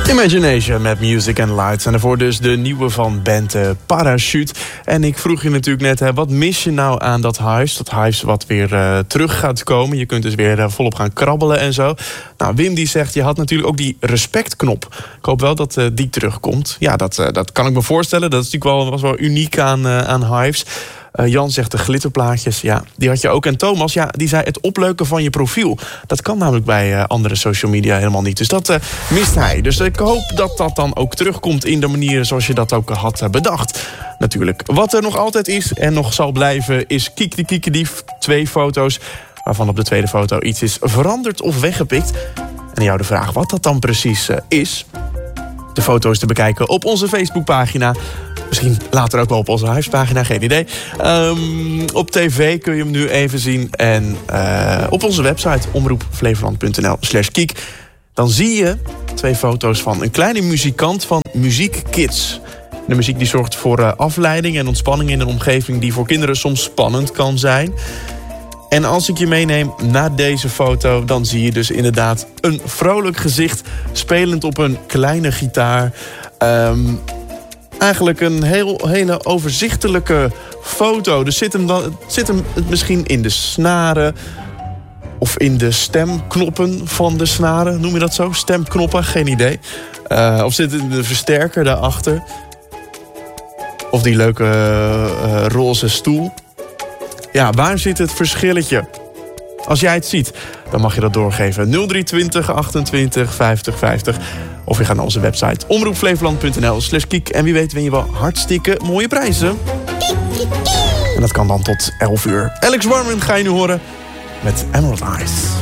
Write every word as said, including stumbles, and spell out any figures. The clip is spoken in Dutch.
Imagination met Music and Lights. En daarvoor dus de nieuwe van band uh, Parachute. En ik vroeg je natuurlijk net, hè, wat mis je nou aan dat Hives? Dat Hives wat weer uh, terug gaat komen. Je kunt dus weer uh, volop gaan krabbelen en zo. Nou, Wim die zegt, je had natuurlijk ook die respectknop. Ik hoop wel dat uh, die terugkomt. Ja, dat, uh, dat kan ik me voorstellen. Dat is natuurlijk wel, was wel uniek aan, uh, aan Hives. Uh, Jan zegt de glitterplaatjes, ja, die had je ook. En Thomas, ja, die zei het opleuken van je profiel. Dat kan namelijk bij uh, andere social media helemaal niet. Dus dat uh, mist hij. Dus ik hoop dat dat dan ook terugkomt in de manier zoals je dat ook had uh, bedacht. Natuurlijk. Wat er nog altijd is en nog zal blijven is Kiek de Kiekedief. Twee foto's, waarvan op de tweede foto iets is veranderd of weggepikt. En jou de vraag wat dat dan precies uh, is. De foto's te bekijken op onze Facebookpagina. Misschien later ook wel op onze huispagina, geen idee. Um, op tv kun je hem nu even zien. En uh, op onze website omroepflevoland.nl slash kiek. Dan zie je twee foto's van een kleine muzikant van Muziek Kids. De muziek die zorgt voor uh, afleiding en ontspanning in een omgeving die voor kinderen soms spannend kan zijn. En als ik je meeneem naar deze foto, dan zie je dus inderdaad een vrolijk gezicht spelend op een kleine gitaar. Um, Eigenlijk een heel, hele overzichtelijke foto. Dus zit hem, dan, zit hem misschien in de snaren of in de stemknoppen van de snaren. Noem je dat zo? Stemknoppen? Geen idee. Uh, of zit het in de versterker daarachter? Of die leuke uh, roze stoel? Ja, waar zit het verschilletje? Als jij het ziet, dan mag je dat doorgeven. nul drie twintig achtentwintig vijftig vijftig. Of je gaat naar onze website omroepflevoland.nl slash kiek. En wie weet win je wel hartstikke mooie prijzen. En dat kan dan tot elf uur. Alex Warman ga je nu horen met Emerald Eyes.